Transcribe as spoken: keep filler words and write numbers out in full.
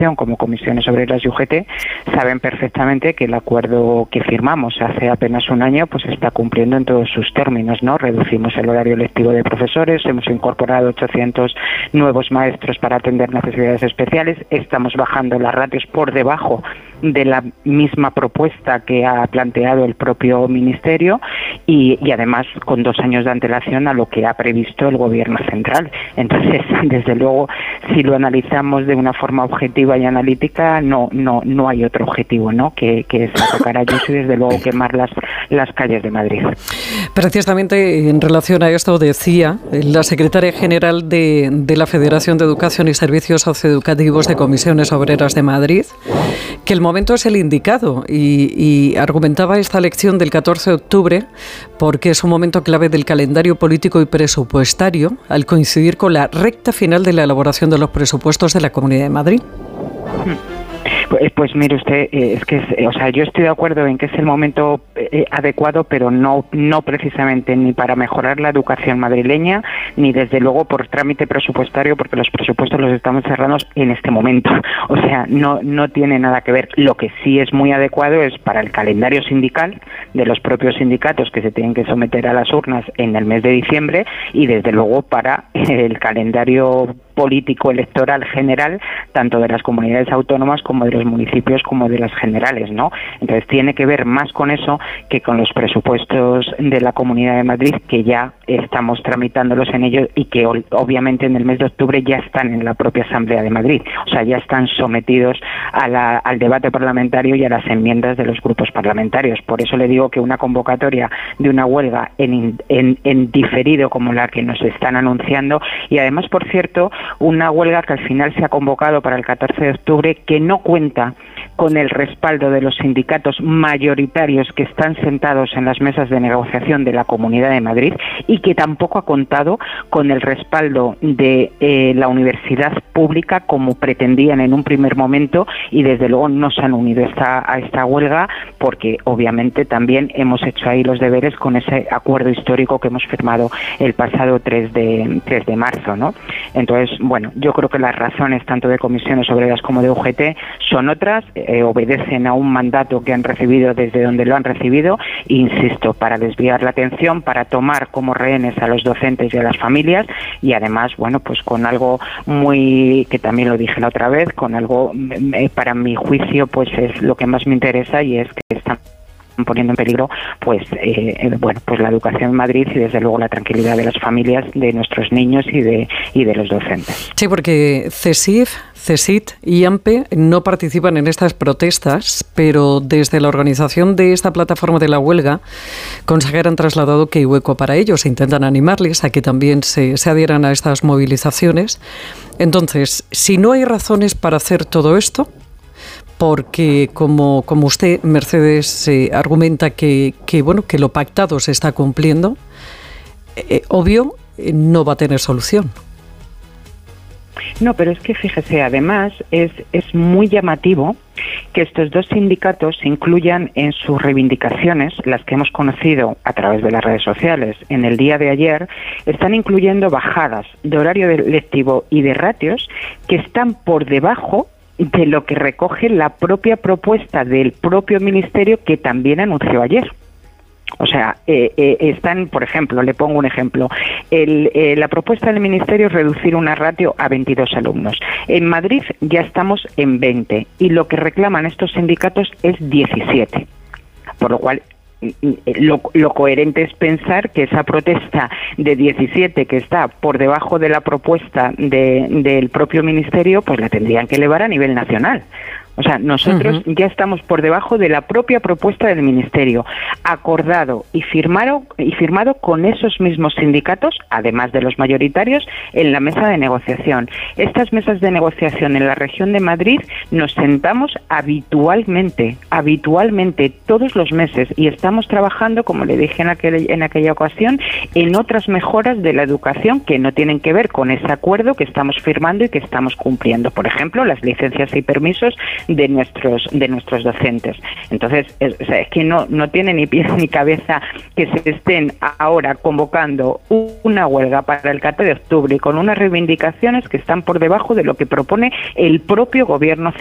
como Comisiones Obreras y U G T saben perfectamente que el acuerdo que firmamos hace apenas un año pues está cumpliendo en todos sus términos, ¿no? Reducimos el horario lectivo de profesores, hemos incorporado ochocientos nuevos maestros para atender necesidades especiales, estamos bajando las ratios por debajo de la misma propuesta que ha planteado el propio Ministerio y, y además con dos años de antelación a lo que ha previsto el Gobierno central. Entonces, desde luego, si lo analizamos de una forma objetiva y analítica, no no no hay otro objetivo, ¿no? que, que es atacar a Ayuso y desde luego quemar las, las calles de Madrid. Precisamente en relación a esto decía la secretaria general de, de la Federación de Educación y Servicios Socioeducativos de Comisiones Obreras de Madrid que el momento es el indicado y, y argumentaba esta elección del catorce de octubre porque es un momento clave del calendario político y presupuestario al coincidir con la recta final de la elaboración de los presupuestos de la Comunidad de Madrid. Pues, pues mire usted, eh, es que, es, eh, o sea, yo estoy de acuerdo en que es el momento eh, adecuado, pero no no precisamente ni para mejorar la educación madrileña, ni desde luego por trámite presupuestario, porque los presupuestos los estamos cerrando en este momento. O sea, no no tiene nada que ver. Lo que sí es muy adecuado es para el calendario sindical de los propios sindicatos que se tienen que someter a las urnas en el mes de diciembre y desde luego para el calendario político electoral general, tanto de las comunidades autónomas como de los municipios como de las generales, ¿no? Entonces tiene que ver más con eso que con los presupuestos de la Comunidad de Madrid, que ya estamos tramitándolos en ellos y que obviamente en el mes de octubre ya están en la propia Asamblea de Madrid, o sea, ya están sometidos a la, al debate parlamentario y a las enmiendas de los grupos parlamentarios. Por eso le digo que una convocatoria de una huelga en, en, en diferido como la que nos están anunciando, y además, por cierto, una huelga que al final se ha convocado para el catorce de octubre, que no cuenta con el respaldo de los sindicatos mayoritarios que están sentados en las mesas de negociación de la Comunidad de Madrid y que tampoco ha contado con el respaldo de eh, la universidad pública como pretendían en un primer momento, y desde luego no se han unido esta, a esta huelga porque obviamente también hemos hecho ahí los deberes con ese acuerdo histórico que hemos firmado el pasado tres de marzo, ¿no? Entonces, bueno, yo creo que las razones tanto de Comisiones Obreras como de U G T son otras, eh, obedecen a un mandato que han recibido desde donde lo han recibido, e insisto, para desviar la atención, para tomar como rehenes a los docentes y a las familias, y además, bueno, pues con algo muy, que también lo dije la otra vez, con algo, eh, para mi juicio, pues es lo que más me interesa, y es que están poniendo en peligro pues eh, bueno pues la educación en Madrid y desde luego la tranquilidad de las familias, de nuestros niños y de y de los docentes. Sí, porque CESIF, CESIT y AMPE no participan en estas protestas, pero desde la organización de esta plataforma de la huelga, Consejera, han trasladado que hay hueco para ellos e intentan animarles a que también se, se adhieran a estas movilizaciones. Entonces, si no hay razones para hacer todo esto, porque como, como usted, Mercedes, eh, argumenta que, que, bueno, que lo pactado se está cumpliendo, eh, obvio, eh, no va a tener solución. No, pero es que fíjese, además es, es muy llamativo que estos dos sindicatos incluyan en sus reivindicaciones, las que hemos conocido a través de las redes sociales en el día de ayer, están incluyendo bajadas de horario lectivo y de ratios que están por debajo de lo que recoge la propia propuesta del propio Ministerio, que también anunció ayer. O sea, eh, eh, están, por ejemplo, le pongo un ejemplo, el, eh, la propuesta del Ministerio es reducir una ratio a veintidós alumnos. En Madrid ya estamos en veinte y lo que reclaman estos sindicatos es diecisiete, por lo cual Lo, lo coherente es pensar que esa protesta de diecisiete, que está por debajo de la propuesta de, del propio Ministerio, pues la tendrían que elevar a nivel nacional. O sea, nosotros uh-huh. ya estamos por debajo de la propia propuesta del Ministerio, acordado y firmado, y firmado con esos mismos sindicatos, además de los mayoritarios, en la mesa de negociación. Estas mesas de negociación en la región de Madrid nos sentamos habitualmente, habitualmente todos los meses, y estamos trabajando, como le dije en, aquel, en aquella ocasión, en otras mejoras de la educación que no tienen que ver con ese acuerdo que estamos firmando y que estamos cumpliendo. Por ejemplo, las licencias y permisos de nuestros de nuestros docentes. Entonces, es, o sea, es que no, no tiene ni pies ni cabeza que se estén ahora convocando una huelga para el catorce de octubre con unas reivindicaciones que están por debajo de lo que propone el propio gobierno